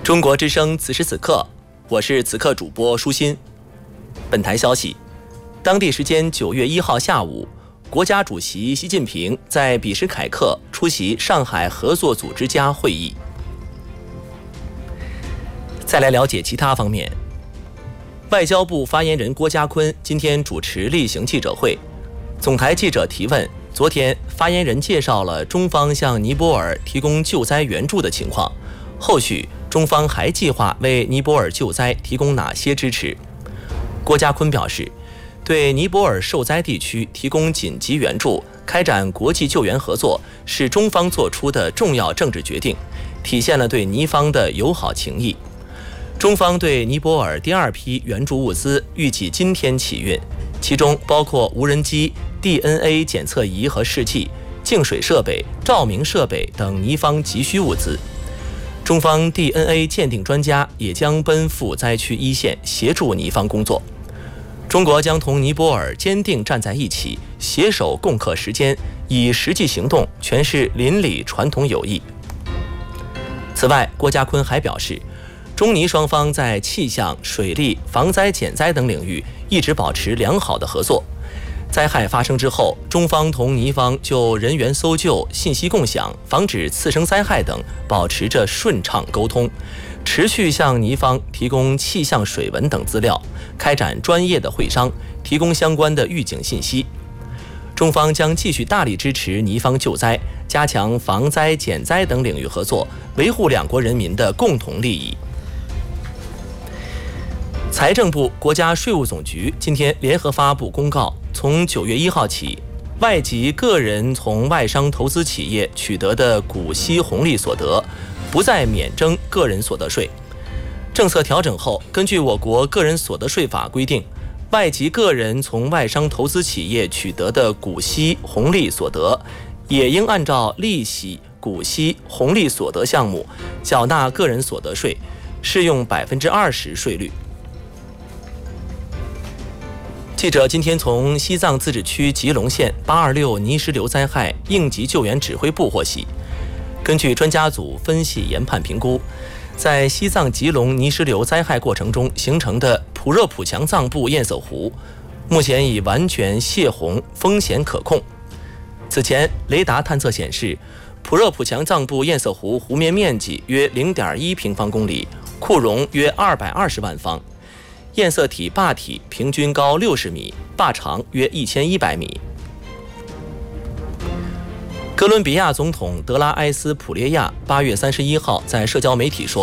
中国之声此时此刻，我是此刻主播舒心。本台消息，当地时间9月1号下午，国家主席习近平在比什凯克出席上海合作组织家会议。再来了解其他方面，外交部发言人郭家坤今天主持例行记者会，总台记者提问。昨天，发言人介绍了中方向尼泊尔提供救灾援助的情况，后续中方还计划为尼泊尔救灾提供哪些支持？郭家坤表示，对尼泊尔受灾地区提供紧急援助、开展国际救援合作是中方做出的重要政治决定，体现了对尼方的友好情谊。中方对尼泊尔第2批援助物资预计今天起运，其中包括无人机、DNA 检测仪和试剂、净水设备、照明设备等尼方急需物资。中方 DNA 鉴定专家也将奔赴灾区一线协助尼方工作。中国将同尼泊尔坚定站在一起，携手共克时艰，以实际行动诠释邻里传统友谊。此外，郭家坤还表示，中尼双方在气象、水利、防灾减灾等领域一直保持良好的合作。灾害发生之后，中方同尼方就人员搜救、信息共享、防止次生灾害等保持着顺畅沟通，持续向尼方提供气象水文等资料，开展专业的会商，提供相关的预警信息。中方将继续大力支持尼方救灾，加强防灾减灾等领域合作，维护两国人民的共同利益。财政部、国家税务总局今天联合发布公告，从9月1号起，外籍个人从外商投资企业取得的股息红利所得，不再免征个人所得税。政策调整后，根据我国个人所得税法规定，外籍个人从外商投资企业取得的股息红利所得，也应按照利息、股息、红利所得项目缴纳个人所得税，适用20%税率。记者今天从西藏自治区吉隆县826泥石流灾害应急救援指挥部获悉，根据专家组分析研判评估，在西藏吉隆泥石流灾害过程中形成的普热普强藏布堰塞湖，目前已完全泄洪，风险可控。此前，雷达探测显示，普热普强藏布堰塞湖湖面面积约0.1平方公里，库容约220万方。堰塞体坝体平均高60米，坝长约1100米。哥伦比亚总统德拉埃斯普列亚8月31号在社交媒体说，